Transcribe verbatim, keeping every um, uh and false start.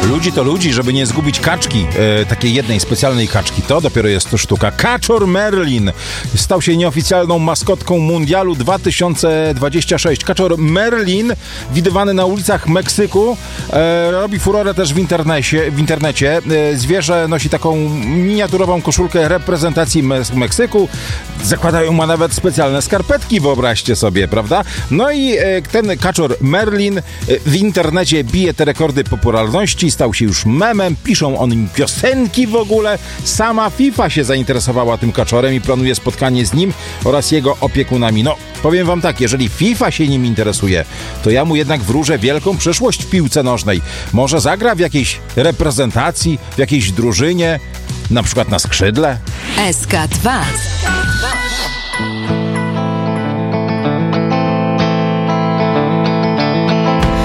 Ludzi to ludzi, żeby nie zgubić kaczki, e, takiej jednej specjalnej kaczki. To dopiero jest to sztuka. Kaczor Merlin stał się nieoficjalną maskotką mundialu dwa tysiące dwudziestego szóstego. Kaczor Merlin, widywany na ulicach Meksyku, e, robi furorę też w internecie. W internecie. E, zwierzę nosi taką miniaturową koszulkę reprezentacji Me- Meksyku. Zakładają ma nawet specjalne skarpetki, wyobraźcie sobie, prawda? No i e, ten kaczor Merlin e, w internecie bije te rekordy popularności, stał się już memem, piszą o nim piosenki w ogóle. Sama FIFA się zainteresowała tym kaczorem i planuje spotkanie z nim oraz jego opiekunami. No, powiem wam tak, jeżeli FIFA się nim interesuje, to ja mu jednak wróżę wielką przyszłość w piłce nożnej. Może zagra w jakiejś reprezentacji, w jakiejś drużynie, na przykład na skrzydle. S K dwa.